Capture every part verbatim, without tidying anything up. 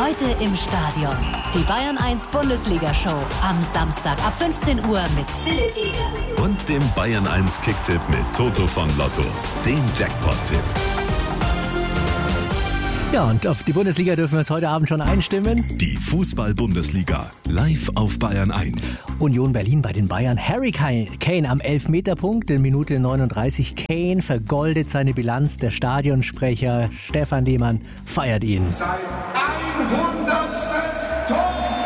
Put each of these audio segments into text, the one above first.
Heute im Stadion. Die Bayern eins Bundesliga-Show. Am Samstag ab fünfzehn Uhr mit Philipp Eger. Und dem Bayern eins Kicktipp mit Toto von Lotto. Dem Jackpot-Tipp. Ja, und auf die Bundesliga dürfen wir uns heute Abend schon einstimmen. Die Fußball-Bundesliga. Live auf Bayern eins. Union Berlin bei den Bayern. Harry Kane am Elfmeterpunkt in Minute neununddreißig. Kane vergoldet seine Bilanz. Der Stadionsprecher Stefan Lehmann feiert ihn. Sein hundertstes Tor!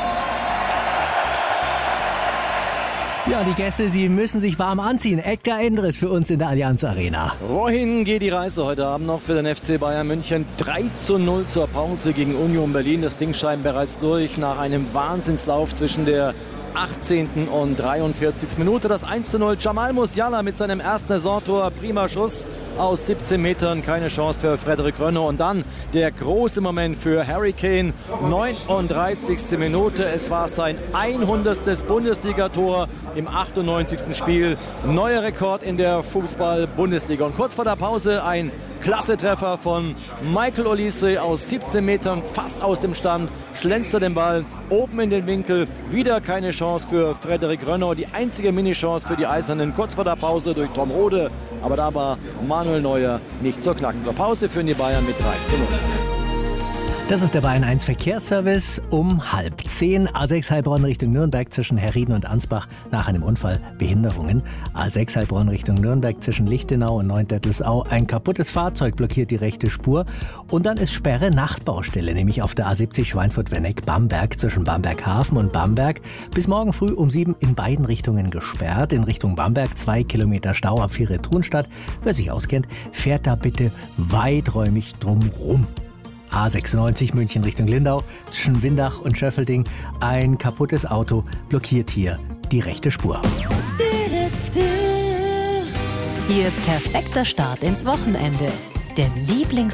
Ja, die Gäste, sie müssen sich warm anziehen. Edgar Endres für uns in der Allianz Arena. Wohin geht die Reise heute Abend noch für den F C Bayern München? drei zu null zur Pause gegen Union Berlin. Das Ding scheint bereits durch nach einem Wahnsinnslauf zwischen der achtzehnten und dreiundvierzigsten Minute. Das eins zu null. Jamal Musiala mit seinem ersten Saisontor. Prima Schuss aus siebzehn Metern. Keine Chance für Frederik Rönno. Und dann der große Moment für Harry Kane. neununddreißigste Minute. Es war sein hundertstes Bundesligator im achtundneunzigsten Spiel. Neuer Rekord in der Fußball-Bundesliga. Und kurz vor der Pause ein klasse Treffer von Michael Olise aus siebzehn Metern, fast aus dem Stand. Schlänzt er den Ball oben in den Winkel. Wieder keine Chance für Frederik Rönno. Die einzige Mini-Chance für die Eisernen kurz vor der Pause durch Tom Rode. Aber da war Manuel Neuer nicht zur Knacken. Zur Pause führen die Bayern mit drei zu null. Das ist der Bayern eins Verkehrsservice um halb zehn. A sechs Heilbronn Richtung Nürnberg zwischen Herrieden und Ansbach nach einem Unfall Behinderungen. A sechs Heilbronn Richtung Nürnberg zwischen Lichtenau und Neundettelsau. Ein kaputtes Fahrzeug blockiert die rechte Spur. Und dann ist Sperre Nachtbaustelle, nämlich auf der A siebzig Schweinfurt-Wenneck-Bamberg zwischen Bamberg-Hafen und Bamberg. Bis morgen früh um sieben in beiden Richtungen gesperrt. In Richtung Bamberg zwei Kilometer Stau ab Vierre-Thunstadt. Wer sich auskennt, fährt da bitte weiträumig drum rum. A sechsundneunzig München Richtung Lindau zwischen Windach und Schöffelding. Ein kaputtes Auto blockiert hier die rechte Spur. Ihr perfekter Start ins Wochenende. Der Lieblings